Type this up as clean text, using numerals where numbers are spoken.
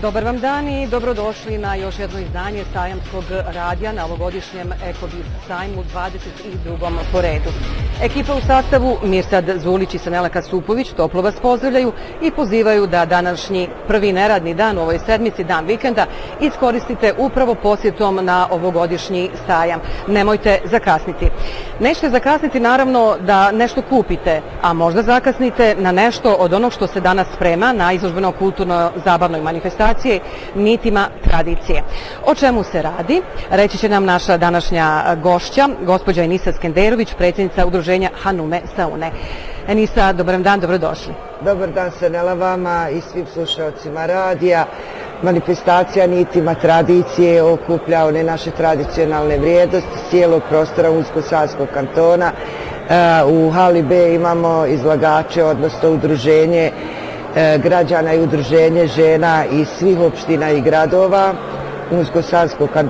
Dobar vam dan i dobrodošli na još jedno izdanje Sajamskog radija na ovogodišnjem Ekobis sajmu 22. po redu. Ekipa u sastavu Mirsad Zulić i Sanela Kasupović toplo vas pozdravljaju i pozivaju da današnji prvi neradni dan u ovoj sedmici, dan vikenda, iskoristite upravo posjetom na ovogodišnji sajam. Nemojte zakasniti. Nećete zakasniti naravno da nešto kupite, a možda zakasnite na nešto od onog što se danas sprema na izložbeno-kulturno-zabavnoj manifestaciji Nitima tradicije. O čemu se radi? Reći će nam naša današnja gošća, gospođa Enisa Skenderović, predsjednica udruženja Hanume Saune. Enisa, dobar dan, dobrodošli. Dobar dan Sanela vama i svim slušalcima radija. Manifestacija Nitima tradicije okuplja one naše tradicionalne vrijednosti cijelog prostora Unsko-Sanskog kantona. U hali B imamo izlagače, odnosno udruženje građana i udruženje žena iz svih opština i gradova Unsko-Sanskog kantona.